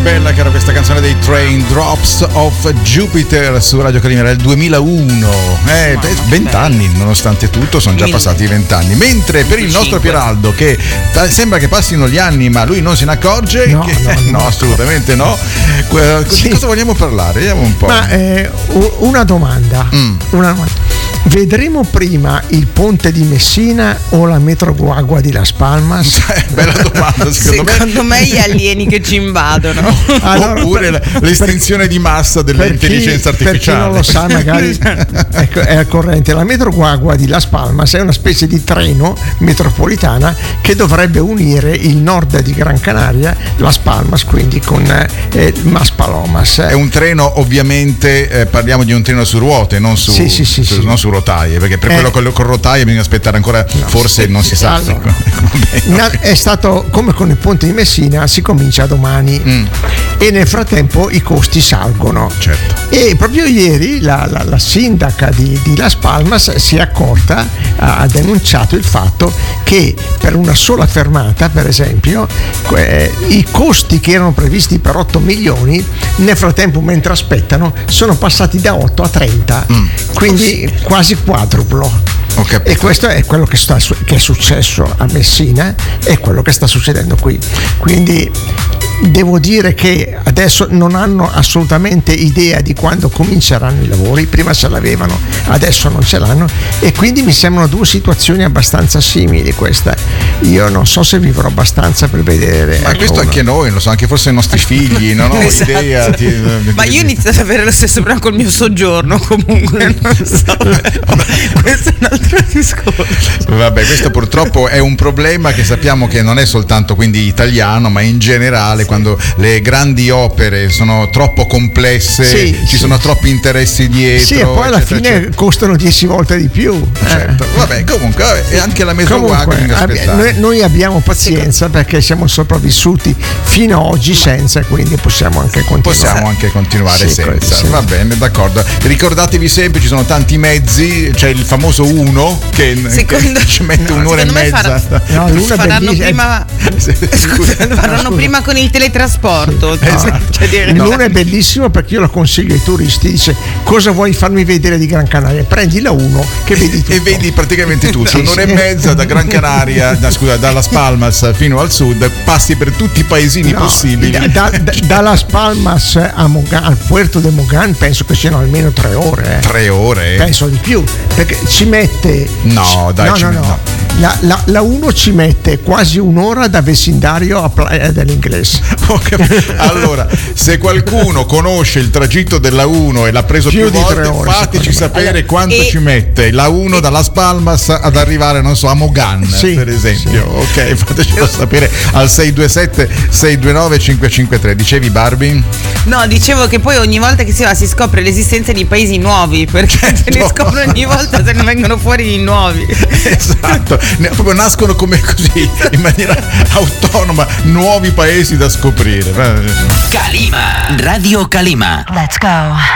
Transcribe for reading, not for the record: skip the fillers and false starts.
bella che era questa canzone dei Train, Drops of Jupiter su Radio Calima, era il 2001. 20 anni, nonostante tutto, sono già passati 20 anni. Mentre per il nostro Pieraldo, che sembra che passino gli anni, ma lui non se ne accorge. No, assolutamente no. Di cosa vogliamo parlare? Vediamo un po'. Ma una domanda. Vedremo prima il ponte di Messina o la metro Guagua di Las Palmas? Bella domanda, secondo me gli alieni che ci invadono. Allora, oppure l'estinzione di massa dell'intelligenza artificiale. Per chi non lo sa, magari è al corrente. La metro Guagua di Las Palmas è una specie di treno metropolitana che dovrebbe unire il nord di Gran Canaria, Las Palmas, quindi con Maspalomas. È un treno, ovviamente, parliamo di un treno su ruote, non su rotaie, perché per quello con rotaie bisogna aspettare ancora, forse non si sa. Allora, è stato come con il ponte di Messina, si comincia domani e nel frattempo i costi salgono. Certo. E proprio ieri la sindaca di Las Palmas si è accorta, ha denunciato il fatto che per una sola fermata, per esempio, i costi che erano previsti per 8 milioni nel frattempo, mentre aspettano, sono passati da 8 a 30, quindi quasi quadruplo. E questo è quello che è successo a Messina, è quello che sta succedendo qui. Quindi devo dire che adesso non hanno assolutamente idea di quando cominceranno i lavori. Prima ce l'avevano, adesso non ce l'hanno, e quindi mi sembrano due situazioni abbastanza simili questa. Io non so se vivrò abbastanza per vedere. Ma questo anche noi, lo so, anche forse i nostri figli, non ho idea. Ma io ho iniziato ad avere lo stesso problema col mio soggiorno, comunque non so. Questo è un altro discorso. Vabbè, questo purtroppo è un problema che sappiamo che non è soltanto quindi italiano, ma in generale quando le grandi opere sono troppo complesse, ci sono troppi interessi dietro. Sì, e poi alla fine costano 10 volte di più. Certo. Vabbè, comunque e anche la metro Guagua noi abbiamo pazienza perché siamo sopravvissuti fino ad oggi senza, quindi possiamo anche continuare. Senza. Va bene, d'accordo. Ricordatevi sempre, ci sono tanti mezzi, c'è il famoso Uno che ci mette un'ora e mezza. Faranno prima con il teletrasporto. L'Uno è bellissimo perché io lo consiglio ai turisti, dice: cosa vuoi farmi vedere di Gran Canaria? Prendi la 1 che vedi tutto. E vedi praticamente tutto. Un'ora e mezza da Gran Canaria, da Las Palmas fino al sud, passi per tutti i paesini possibili. Da Las Palmas al Puerto de Mogan penso che siano almeno 3 ore. 3 ore? Penso di più, perché ci mette. No. La 1 ci mette quasi un'ora da vecindario a Playa dell'Ingles. Allora, se qualcuno conosce il tragitto della 1 e l'ha preso più volte, 3 ore, fateci sapere quanto ci mette la 1 da Las Palmas ad arrivare, non so, a Mogan, per esempio. Ok, fatecelo sapere al 627-629-553. Dicevi, Barbie? No, dicevo che poi ogni volta che si va si scopre l'esistenza di paesi nuovi, perché se ne scoprono ogni volta, se ne vengono fuori di nuovi. Esatto, proprio nascono come così, in maniera autonoma, nuovi paesi da scoprire. Calima, Radio Calima. Let's go.